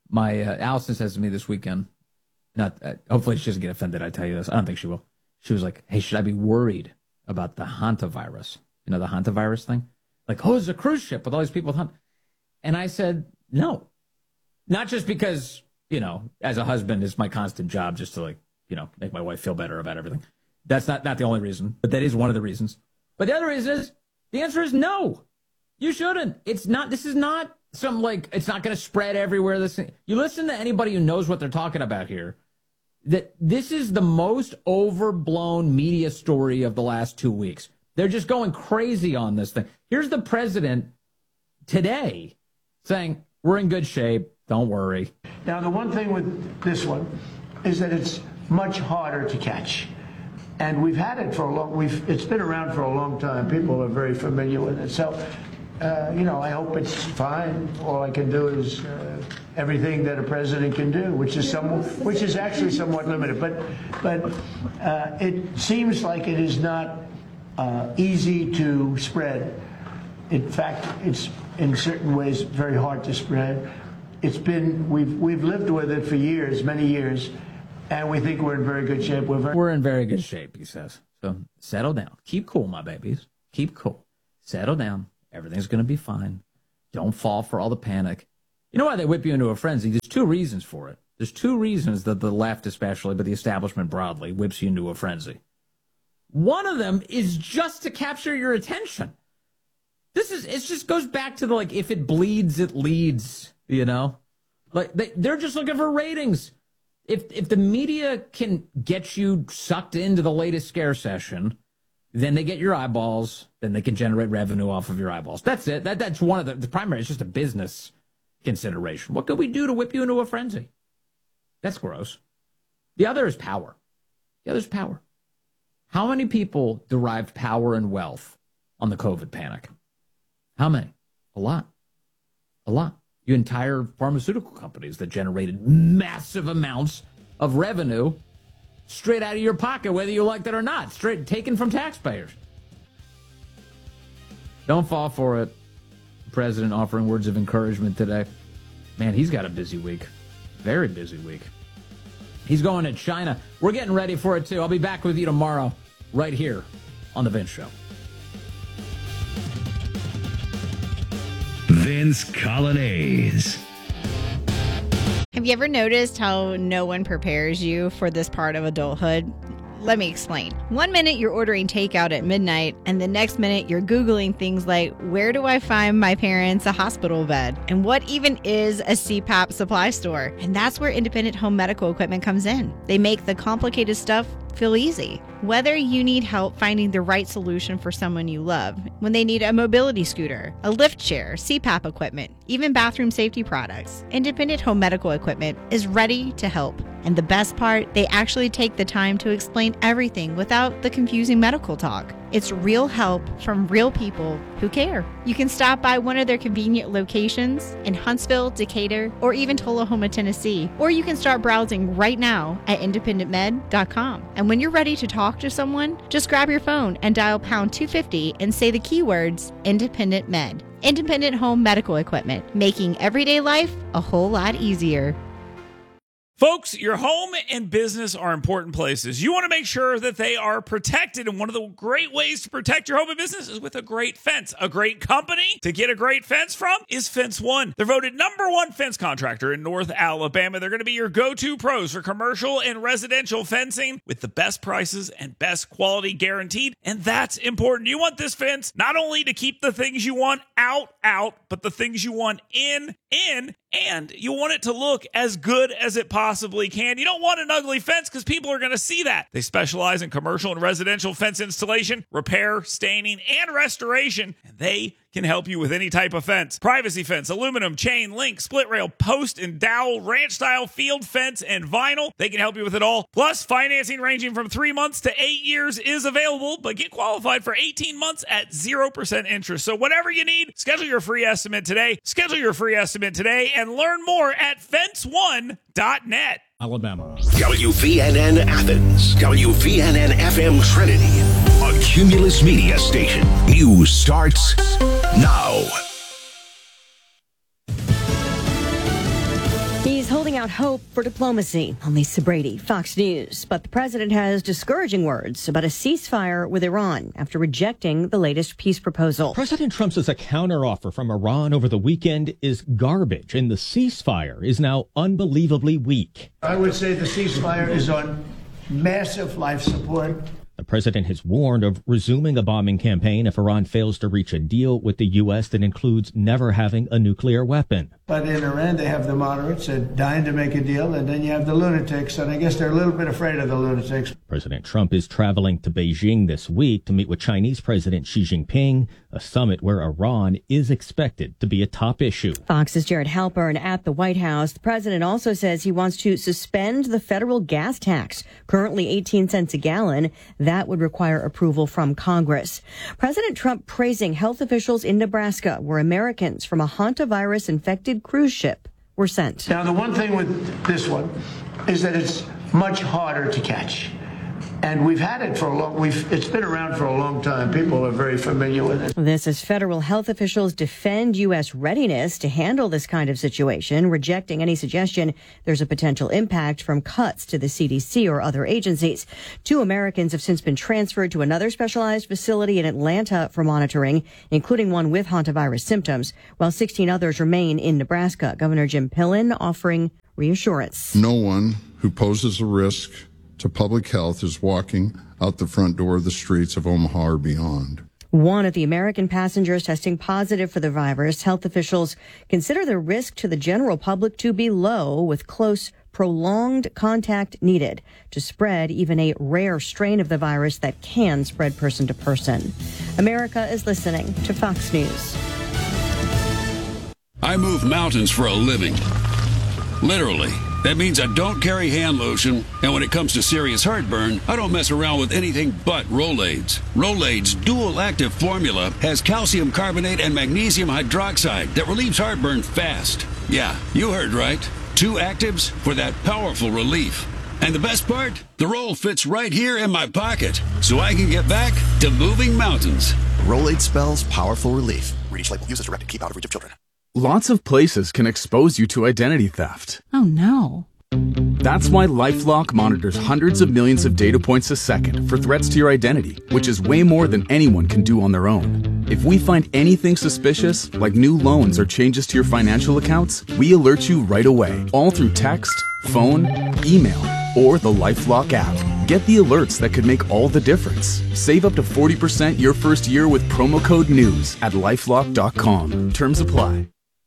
Allison says to me this weekend, hopefully she doesn't get offended I tell you this. I don't think she will. She was like, hey, should I be worried about the hantavirus? You know, the hantavirus thing? Like, oh, it's a cruise ship with all these people with hanta. And I said, no. Not just because, you know, as a husband, it's my constant job just to, like, you know, make my wife feel better about everything. That's not the only reason, but that is one of the reasons. But the other reason is, the answer is no. You shouldn't. This is not some, like, it's not going to spread everywhere. You listen to anybody who knows what they're talking about here, that this is the most overblown media story of the last 2 weeks. They're just going crazy on this thing. Here's the president today saying, we're in good shape. Don't worry. Now, the one thing with this one is that it's much harder to catch. And we've had it for it's been around for a long time. People are very familiar with it. So, you know, I hope it's fine. All I can do is everything that a president can do, which is actually somewhat limited. But it seems like it is not easy to spread. In fact, it's in certain ways very hard to spread. We've lived with it for years, many years. And we think we're in very good shape. We're in very good shape, he says. So settle down. Keep cool, my babies. Keep cool. Settle down. Everything's going to be fine. Don't fall for all the panic. You know why they whip you into a frenzy? There's two reasons for it. There's two reasons that the left especially, but the establishment broadly, whips you into a frenzy. One of them is just to capture your attention. It just goes back to the, like, if it bleeds, it leads, you know? Like, they're just looking for ratings. If the media can get you sucked into the latest scare session, then they get your eyeballs, then they can generate revenue off of your eyeballs. That's it. That's one of the primary. It's just a business consideration. What could we do to whip you into a frenzy? That's gross. The other is power. The other is power. How many people derived power and wealth on the COVID panic? How many? A lot. A lot. You entire pharmaceutical companies that generated massive amounts of revenue straight out of your pocket, whether you liked it or not, straight taken from taxpayers. Don't fall for it. The president offering words of encouragement today. Man, he's got a busy week. Very busy week. He's going to China. We're getting ready for it, too. I'll be back with you tomorrow right here on The Vince Show. Vince Coglianese. Have you ever noticed how no one prepares you for this part of adulthood? Let me explain. 1 minute you're ordering takeout at midnight, and the next minute you're Googling things like, where do I find my parents a hospital bed? And what even is a CPAP supply store? And that's where Independent Home Medical Equipment comes in. They make the complicated stuff feel easy. Whether you need help finding the right solution for someone you love, when they need a mobility scooter, a lift chair, CPAP equipment, even bathroom safety products, Independent Home Medical Equipment is ready to help. And the best part, they actually take the time to explain everything without the confusing medical talk. It's real help from real people who care. You can stop by one of their convenient locations in Huntsville, Decatur, or even Tullahoma, Tennessee. Or you can start browsing right now at independentmed.com. And when you're ready to talk to someone, just grab your phone and dial pound 250 and say the keywords Independent Med. Independent Home Medical Equipment, making everyday life a whole lot easier. Folks, your home and business are important places. You want to make sure that they are protected, and one of the great ways to protect your home and business is with a great fence. A great company to get a great fence from is Fence One. They're voted #1 fence contractor in North Alabama. They're going to be your go-to pros for commercial and residential fencing with the best prices and best quality guaranteed, and that's important. You want this fence not only to keep the things you want out, but the things you want in, and you want it to look as good as it possibly can. You don't want an ugly fence because people are going to see that. They specialize in commercial and residential fence installation, repair, staining, and restoration, and they can help you with any type of fence. Privacy fence, aluminum, chain, link, split rail, post and dowel, ranch style, field fence, and vinyl. They can help you with it all. Plus, financing ranging from 3 months to 8 years is available, but get qualified for 18 months at 0% interest. So whatever you need, schedule your free estimate today. And learn more at fence1.net. Alabama. WVNN Athens. WVNN FM Trinity. A Cumulus Media station. News starts now. He's holding out hope for diplomacy. I'm Lisa Brady, Fox News. But the president has discouraging words about a ceasefire with Iran after rejecting the latest peace proposal. President Trump says a counteroffer from Iran over the weekend is garbage, and the ceasefire is now unbelievably weak. I would say the ceasefire is on massive life support. The president has warned of resuming a bombing campaign if Iran fails to reach a deal with the U.S. that includes never having a nuclear weapon. But in Iran, they have the moderates that dying to make a deal, and then you have the lunatics, and I guess they're a little bit afraid of the lunatics. President Trump is traveling to Beijing this week to meet with Chinese President Xi Jinping, a summit where Iran is expected to be a top issue. Fox's Jared Halpern at the White House. The president also says he wants to suspend the federal gas tax, currently 18 cents a gallon. That would require approval from Congress. President Trump praising health officials in Nebraska, where Americans from a hantavirus-infected cruise ship were sent. Now, the one thing with this one is that it's much harder to catch. And we've had it for a long, it's been around for a long time. People are very familiar with it. This as federal health officials defend U.S. readiness to handle this kind of situation, rejecting any suggestion there's a potential impact from cuts to the CDC or other agencies. 2 Americans have since been transferred to another specialized facility in Atlanta for monitoring, including one with hantavirus symptoms, while 16 others remain in Nebraska. Governor Jim Pillen offering reassurance. No one who poses a risk to public health is walking out the front door of the streets of Omaha or beyond. One of the American passengers testing positive for the virus. Health officials consider the risk to the general public to be low, with close, prolonged contact needed to spread even a rare strain of the virus that can spread person to person. America is listening to Fox News. I move mountains for a living. Literally. That means I don't carry hand lotion, and when it comes to serious heartburn, I don't mess around with anything but Rolaids. Rolaids' dual-active formula has calcium carbonate and magnesium hydroxide that relieves heartburn fast. Yeah, you heard right. 2 actives for that powerful relief. And the best part? The roll fits right here in my pocket, so I can get back to moving mountains. Rolaid spells powerful relief. Read each label. Use as directed. Keep out of reach of children. Lots of places can expose you to identity theft. Oh no. That's why LifeLock monitors hundreds of millions of data points a second for threats to your identity, which is way more than anyone can do on their own. If we find anything suspicious, like new loans or changes to your financial accounts, we alert you right away, all through text, phone, email, or the LifeLock app. Get the alerts that could make all the difference. Save up to 40% your first year with promo code NEWS at LifeLock.com. Terms apply.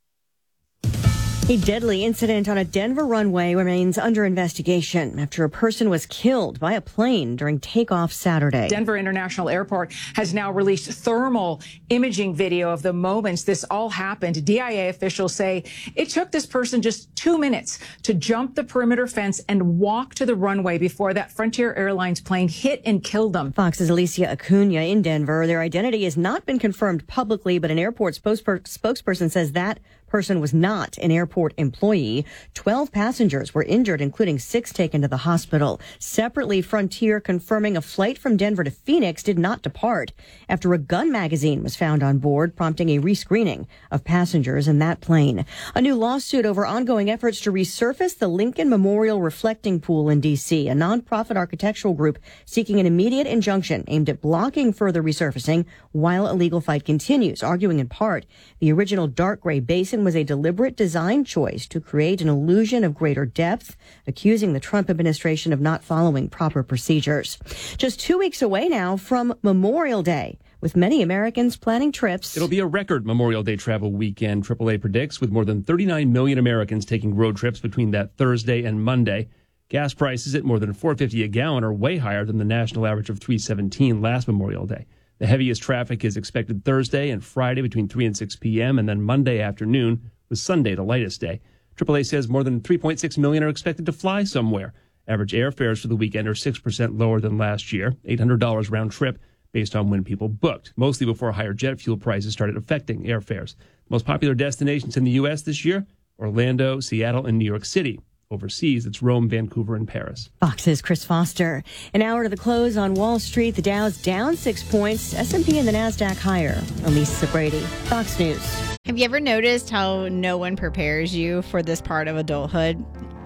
A deadly incident on a Denver runway remains under investigation after a person was killed by a plane during takeoff Saturday. Denver International Airport has now released thermal imaging video of the moments this all happened. DIA officials say it took this person just 2 minutes to jump the perimeter fence and walk to the runway before that Frontier Airlines plane hit and killed them. Fox's Alicia Acuna in Denver. Their identity has not been confirmed publicly, but an airport spokesperson says that person was not an airport employee. 12 passengers were injured, including 6 taken to the hospital. Separately, Frontier confirming a flight from Denver to Phoenix did not depart after a gun magazine was found on board, prompting a rescreening of passengers in that plane. A new lawsuit over ongoing efforts to resurface the Lincoln Memorial Reflecting Pool in D.C., a nonprofit architectural group seeking an immediate injunction aimed at blocking further resurfacing while a legal fight continues, arguing in part the original dark gray basin was a deliberate design choice to create an illusion of greater depth, accusing the Trump administration of not following proper procedures. Just 2 weeks away now from Memorial Day, with many Americans planning trips. It'll be a record Memorial Day travel weekend, AAA predicts, with more than 39 million Americans taking road trips between that Thursday and Monday. Gas prices at more than $4.50 a gallon are way higher than the national average of $3.17 last Memorial Day. The heaviest traffic is expected Thursday and Friday between 3 and 6 p.m., and then Monday afternoon, with Sunday the lightest day. AAA says more than 3.6 million are expected to fly somewhere. Average airfares for the weekend are 6% lower than last year, $800 round trip, based on when people booked, mostly before higher jet fuel prices started affecting airfares. Most popular destinations in the U.S. this year, Orlando, Seattle, and New York City. Overseas, it's Rome, Vancouver, and Paris. Fox's Chris Foster. An hour to the close on Wall Street. The Dow's down 6 points. S&P and the NASDAQ higher. I'm Lisa Brady, Fox News. Have you ever noticed how no one prepares you for this part of adulthood?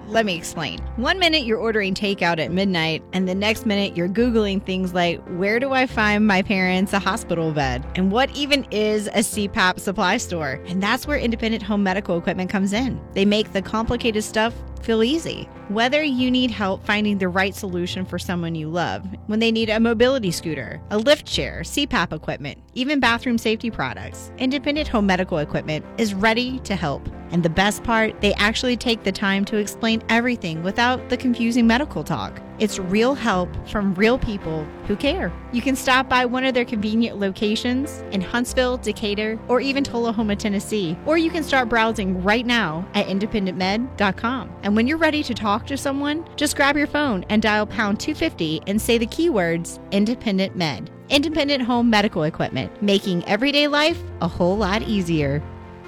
Let me explain. 1 minute you're ordering takeout at midnight, and the next minute you're Googling things like, where do I find my parents a hospital bed? And what even is a CPAP supply store? And that's where Independent Home Medical Equipment comes in. They make the complicated stuff feel easy. Whether you need help finding the right solution for someone you love, when they need a mobility scooter, a lift chair, CPAP equipment, even bathroom safety products, Independent Home Medical Equipment is ready to help. And the best part, they actually take the time to explain everything without the confusing medical talk. It's real help from real people who care. You can stop by one of their convenient locations in Huntsville, Decatur, or even Tullahoma, Tennessee. Or you can start browsing right now at independentmed.com. And when you're ready to talk to someone, just grab your phone and dial pound 250 and say the keywords Independent Med. Independent Home Medical Equipment, making everyday life a whole lot easier.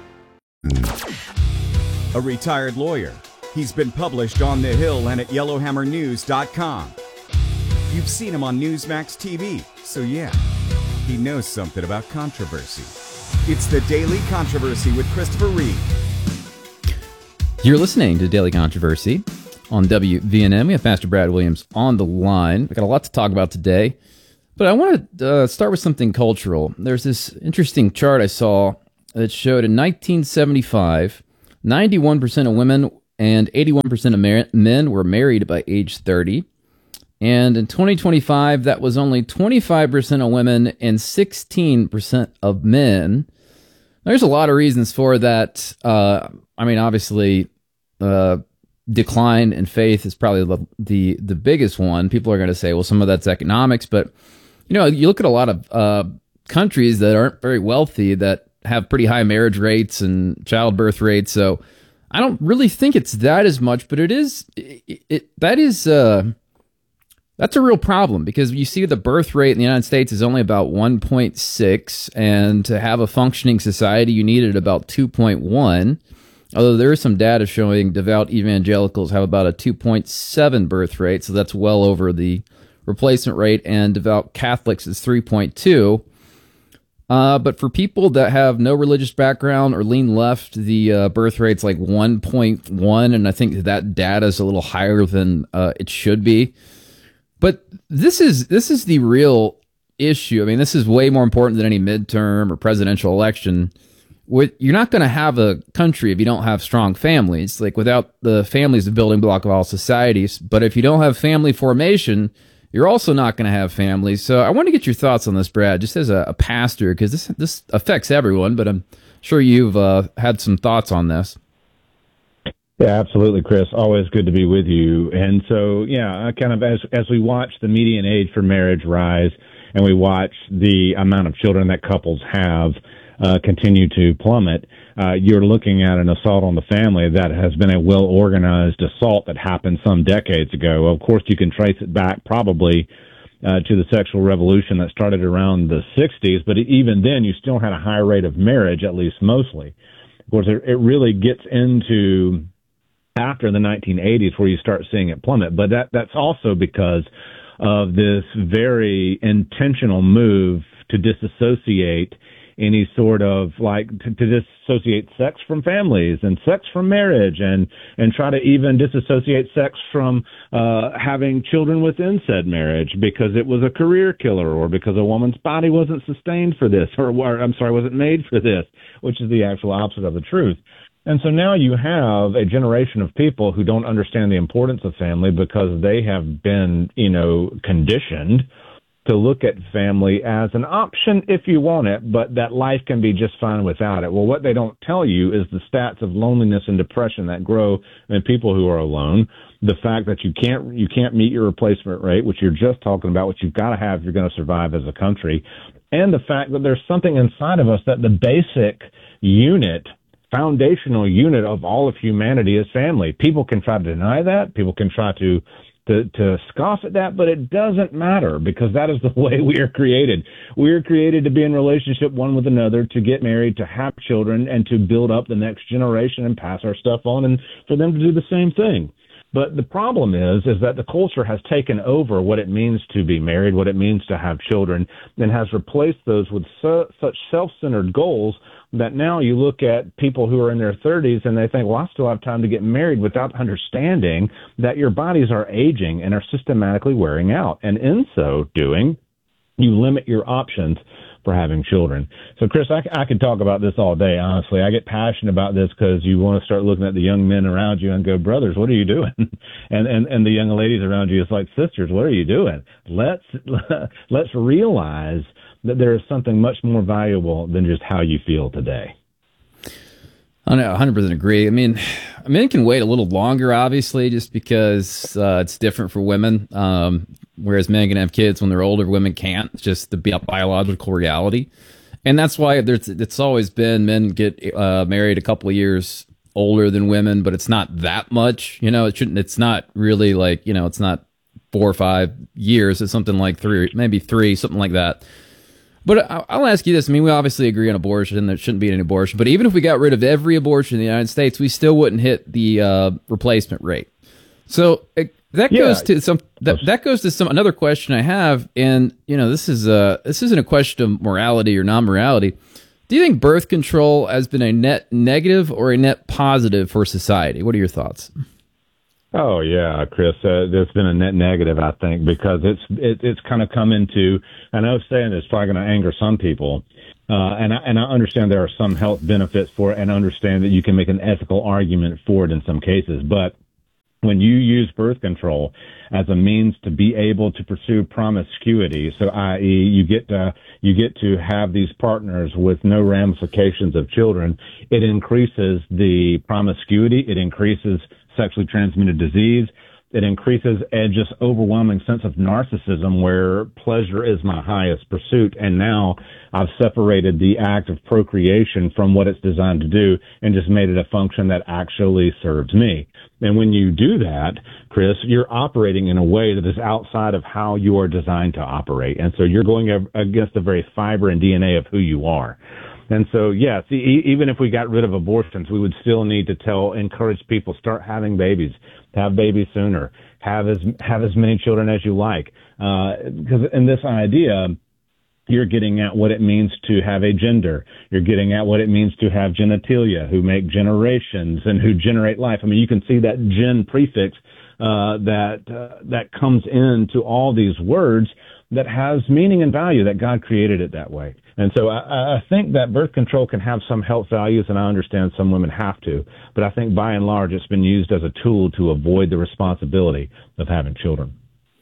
A retired lawyer. He's been published on The Hill and at YellowhammerNews.com. You've seen him on Newsmax TV, so yeah, he knows something about controversy. It's the Daily Controversy with Christopher Reed. You're listening to Daily Controversy on WVNM. We have Pastor Brad Williams on the line. We got a lot to talk about today, but I want to start with something cultural. There's this interesting chart I saw that showed in 1975, 91% of women and 81% of men were married by age 30. And in 2025, that was only 25% of women and 16% of men. There's a lot of reasons for that. Obviously, decline in faith is probably the biggest one. People are going to say, well, some of that's economics. But, you look at a lot of countries that aren't very wealthy that have pretty high marriage rates and childbirth rates. So I don't really think it's that as much, but that's a real problem, because you see the birth rate in the United States is only about 1.6, and to have a functioning society, you needed about 2.1. Although there is some data showing devout evangelicals have about a 2.7 birth rate, so that's well over the replacement rate, and devout Catholics is 3.2. But for people that have no religious background or lean left, the birth rate's like 1.1, and I think that data is a little higher than it should be. But this is the real issue. I mean, this is way more important than any midterm or presidential election. You're not going to have a country if you don't have strong families. Like, without the families, the building block of all societies. But if you don't have family formation, you're also not going to have families. So I want to get your thoughts on this, Brad, just as a pastor, because this affects everyone, but I'm sure you've had some thoughts on this. Yeah, absolutely, Chris. Always good to be with you. And so, kind of as we watch the median age for marriage rise, and we watch the amount of children that couples have continue to plummet, you're looking at an assault on the family that has been a well-organized assault that happened some decades ago. Of course, you can trace it back probably to the sexual revolution that started around the 60s, but even then, you still had a high rate of marriage, at least mostly. Of course, it really gets into after the 1980s where you start seeing it plummet, but that's also because of this very intentional move to disassociate any sort of to disassociate sex from families and sex from marriage, and try to even disassociate sex from having children within said marriage because it was a career killer, or because a woman's body wasn't sustained for this, wasn't made for this, which is the actual opposite of the truth. And so now you have a generation of people who don't understand the importance of family because they have been, conditioned to look at family as an option if you want it, but that life can be just fine without it. Well, what they don't tell you is the stats of loneliness and depression that grow in people who are alone. The fact that you can't meet your replacement rate, which you're just talking about, which you've got to have if you're going to survive as a country. And the fact that there's something inside of us that the basic foundational unit of all of humanity is family. People can try to deny that. People can try to scoff at that, but it doesn't matter because that is the way we are created. We are created to be in relationship one with another, to get married, to have children, and to build up the next generation and pass our stuff on, and for them to do the same thing. But the problem is that the culture has taken over what it means to be married, what it means to have children, and has replaced those with such self-centered goals that now you look at people who are in their 30s and they think, well, I still have time to get married, without understanding that your bodies are aging and are systematically wearing out. And in so doing, you limit your options for having children. So, Chris, I could talk about this all day, honestly. I get passionate about this because you want to start looking at the young men around you and go, brothers, what are you doing? and the young ladies around you, it's like, sisters, what are you doing? Let's realize that there is something much more valuable than just how you feel today. I 100% agree. I mean, men can wait a little longer, obviously, just because it's different for women. Whereas men can have kids when they're older, women can't. It's just the biological reality. And that's why it's always been men get married a couple of years older than women, but it's not that much. It's not really like, it's not 4 or 5 years. It's something like 3, maybe 3, something like that. But I'll ask you this. I mean, we obviously agree on abortion. There shouldn't be any abortion. But even if we got rid of every abortion in the United States, we still wouldn't hit the replacement rate. So that goes to some another question I have. And, this isn't a question of morality or non-morality. Do you think birth control has been a net negative or a net positive for society? What are your thoughts? Oh yeah, Chris. There's been a net negative, I think, because it's kind of come into. And I was saying it's probably going to anger some people, and I understand there are some health benefits for it, and understand that you can make an ethical argument for it in some cases. But when you use birth control as a means to be able to pursue promiscuity, so i.e., you get to have these partners with no ramifications of children, it increases the promiscuity. It increases sexually transmitted disease. It increases a just overwhelming sense of narcissism where pleasure is my highest pursuit. And now I've separated the act of procreation from what it's designed to do and just made it a function that actually serves me. And when you do that, Chris, you're operating in a way that is outside of how you are designed to operate. And so you're going against the very fiber and DNA of who you are. And so, yes, even if we got rid of abortions, we would still need to encourage people, start having babies, have babies sooner, have as many children as you like. Because in this idea, you're getting at what it means to have a gender. You're getting at what it means to have genitalia, who make generations and who generate life. I mean, you can see that gen prefix that comes into all these words that has meaning and value, that God created it that way. And so I think that birth control can have some health values, and I understand some women have to, but I think by and large it's been used as a tool to avoid the responsibility of having children.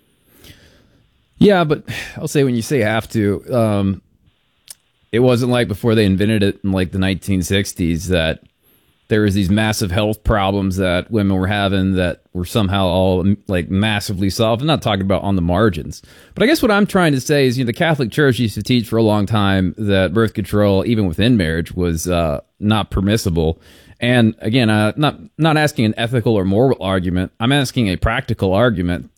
Yeah, but I'll say when you say have to, it wasn't like before they invented it in like the 1960s that there was these massive health problems that women were having that were somehow all like massively solved. I'm not talking about on the margins. But I guess what I'm trying to say is, the Catholic Church used to teach for a long time that birth control, even within marriage, was not permissible. And again, not asking an ethical or moral argument. I'm asking a practical argument.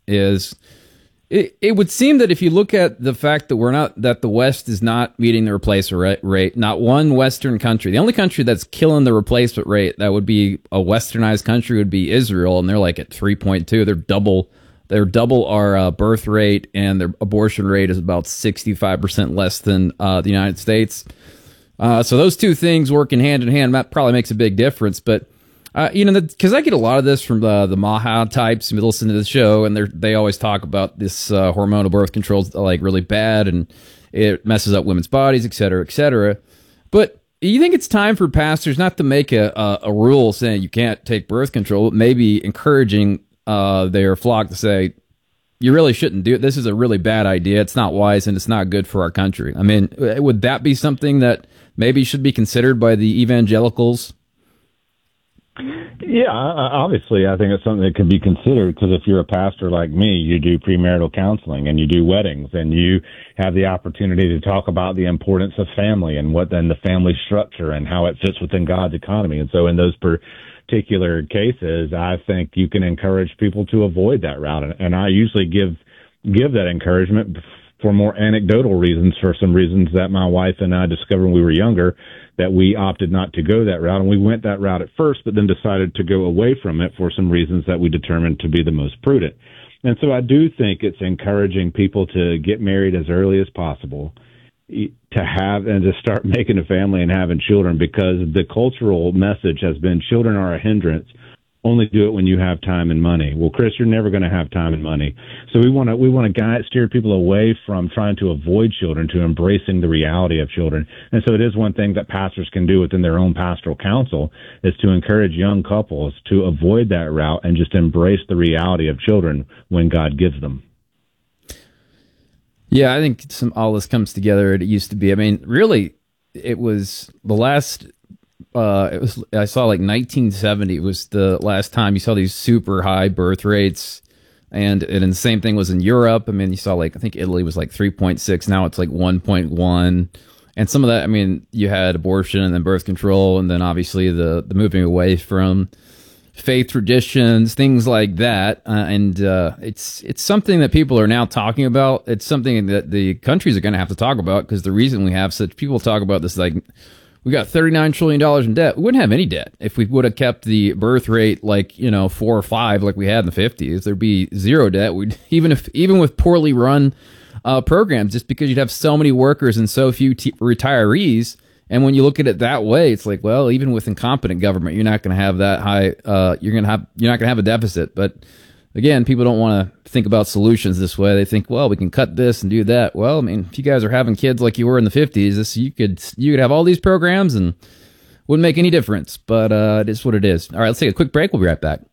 It would seem that if you look at the fact that the West is not meeting the replacement rate, not one Western country, the only country that's killing the replacement rate that would be a westernized country would be Israel, and they're like at 3.2. They're double our birth rate, and their abortion rate is about 65% less than the United States. So those two things working hand in hand, that probably makes a big difference, but because I get a lot of this from the Maha types who listen to the show, and they always talk about this hormonal birth control is like really bad and it messes up women's bodies, et cetera, et cetera. But you think it's time for pastors not to make a rule saying you can't take birth control, but maybe encouraging their flock to say, you really shouldn't do it. This is a really bad idea. It's not wise and it's not good for our country. I mean, would that be something that maybe should be considered by the evangelicals? Yeah, obviously, I think it's something that could be considered, because if you're a pastor like me, you do premarital counseling and you do weddings and you have the opportunity to talk about the importance of family and what then the family structure and how it fits within God's economy. And so in those particular cases, I think you can encourage people to avoid that route. And I usually give that encouragement for more anecdotal reasons, for some reasons that my wife and I discovered when we were younger, that we opted not to go that route. And we went that route at first, but then decided to go away from it for some reasons that we determined to be the most prudent. And so I do think it's encouraging people to get married as early as possible. to have and to start making a family and having children, because the cultural message has been children are a hindrance. Only do it when you have time and money. Well, Chris, you're never going to have time and money. So we want to steer people away from trying to avoid children to embracing the reality of children. And so it is one thing that pastors can do within their own pastoral council, is to encourage young couples to avoid that route and just embrace the reality of children when God gives them. Yeah, I think all this comes together. It used to be, I mean, really, it was the last... I saw like 1970 was the last time you saw these super high birth rates, and the same thing was in Europe. I mean, you saw like, I think Italy was like 3.6, now it's like 1.1, and some of that, I mean, you had abortion and then birth control, and then obviously the moving away from faith traditions, things like that, and it's something that people are now talking about. It's something that the countries are going to have to talk about, because the reason we have such people talk about this, like, we got $39 trillion in debt. We wouldn't have any debt if we would have kept the birth rate like, 4 or 5 like we had in the 50s. There'd be zero debt. We'd even with poorly run programs, just because you'd have so many workers and so few retirees. And when you look at it that way, it's like, well, even with incompetent government, you're not going to have that high. You're not going to have a deficit. But again, people don't want to think about solutions this way. They think, well, we can cut this and do that. Well, I mean, if you guys are having kids like you were in the 50s, you could have all these programs and wouldn't make any difference. But it is what it is. All right, let's take a quick break. We'll be right back.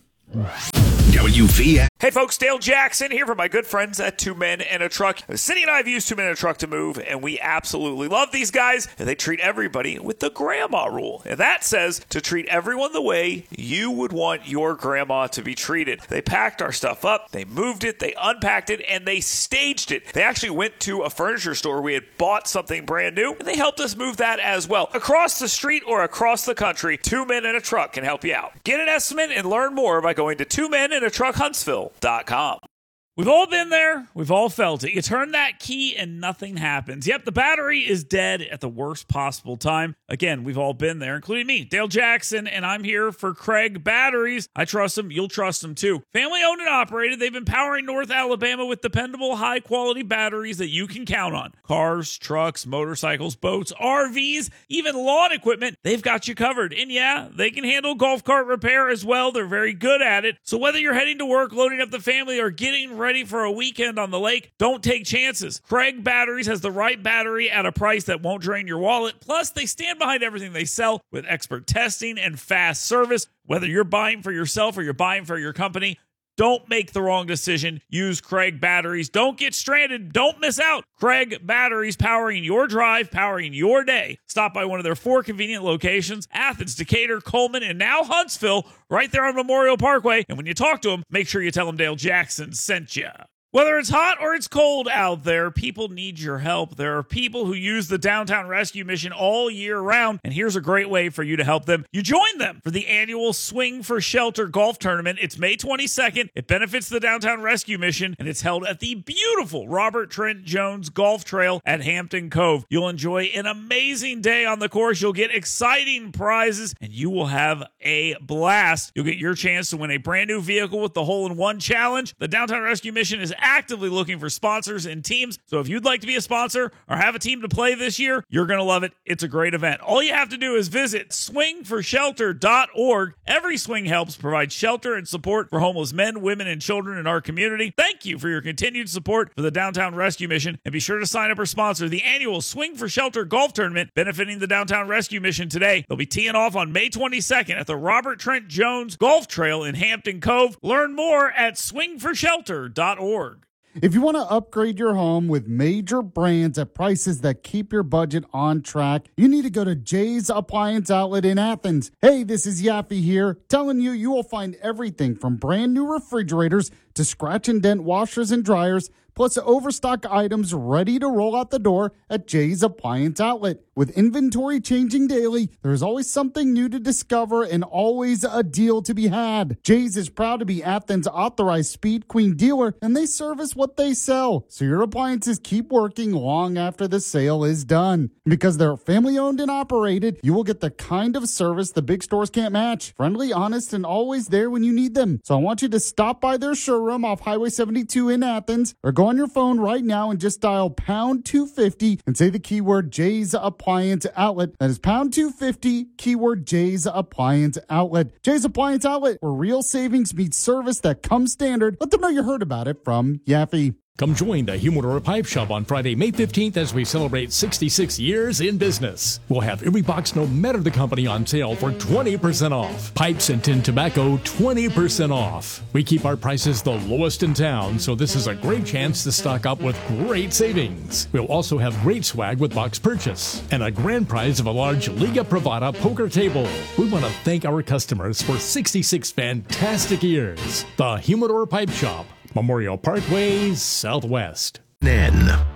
WVN. Hey folks, Dale Jackson here for my good friends at Two Men and a Truck. Cindy and I have used Two Men and a Truck to move, and we absolutely love these guys, and they treat everybody with the grandma rule. And that says to treat everyone the way you would want your grandma to be treated. They packed our stuff up, they moved it, they unpacked it, and they staged it. They actually went to a furniture store. We had bought something brand new, and they helped us move that as well. Across the street or across the country, Two Men and a Truck can help you out. Get an estimate and learn more by going to twomenandatruckhuntsville.com. We've all been there. We've all felt it. You turn that key and nothing happens. Yep, the battery is dead at the worst possible time. Again, we've all been there, including me, Dale Jackson, and I'm here for Craig Batteries. I trust them. You'll trust them too. Family owned and operated. They've been powering North Alabama with dependable, high-quality batteries that you can count on. Cars, trucks, motorcycles, boats, RVs, even lawn equipment. They've got you covered. And yeah, they can handle golf cart repair as well. They're very good at it. So whether you're heading to work, loading up the family, or getting ready for a weekend on the lake, don't take chances. Craig Batteries has the right battery at a price that won't drain your wallet. Plus, they stand behind everything they sell with expert testing and fast service. Whether you're buying for yourself or you're buying for your company, don't make the wrong decision. Use Craig Batteries. Don't get stranded. Don't miss out. Craig Batteries, powering your drive, powering your day. Stop by one of their 4 convenient locations: Athens, Decatur, Coleman, and now Huntsville, right there on Memorial Parkway. And when you talk to them, make sure you tell them Dale Jackson sent you. Whether it's hot or it's cold out there, people need your help. There are people who use the Downtown Rescue Mission all year round, and here's a great way for you to help them. You join them for the annual Swing for Shelter golf tournament. It's May 22nd. It benefits the Downtown Rescue Mission, and it's held at the beautiful Robert Trent Jones Golf Trail at Hampton Cove. You'll enjoy an amazing day on the course. You'll get exciting prizes, and you will have a blast. You'll get your chance to win a brand new vehicle with the Hole-in-One Challenge. The Downtown Rescue Mission is actively looking for sponsors and teams. So if you'd like to be a sponsor or have a team to play this year, you're going to love it. It's a great event. All you have to do is visit swingforshelter.org. Every swing helps provide shelter and support for homeless men, women, and children in our community. Thank you for your continued support for the Downtown Rescue Mission, and be sure to sign up or sponsor the annual Swing for Shelter golf tournament benefiting the Downtown Rescue Mission today. They'll be teeing off on May 22nd at the Robert Trent Jones Golf Trail in Hampton Cove. Learn more at swingforshelter.org. If you want to upgrade your home with major brands at prices that keep your budget on track, you need to go to Jay's Appliance Outlet in Athens. Hey, this is Yaffe here, telling you will find everything from brand new refrigerators to scratch and dent washers and dryers, plus overstock items ready to roll out the door at Jay's Appliance Outlet. With inventory changing daily, there's always something new to discover and always a deal to be had. Jay's is proud to be Athens' authorized Speed Queen dealer, and they service what they sell, so your appliances keep working long after the sale is done. Because they're family owned and operated, you will get the kind of service the big stores can't match. Friendly, honest, and always there when you need them. So I want you to stop by their showroom showroom off Highway 72 in Athens, or go on your phone right now and just dial pound 250 and say the keyword Jay's Appliance Outlet. That is pound 250, keyword Jay's Appliance Outlet. Jay's Appliance Outlet, where real savings meets service that comes standard. Let them know you heard about it from Yaffe. Come join the Humidor Pipe Shop on Friday, May 15th as we celebrate 66 years in business. We'll have every box, no matter the company, on sale for 20% off. Pipes and tin tobacco, 20% off. We keep our prices the lowest in town, so this is a great chance to stock up with great savings. We'll also have great swag with box purchase and a grand prize of a large Liga Privada poker table. We want to thank our customers for 66 fantastic years. The Humidor Pipe Shop, Memorial Parkway, Southwest. N.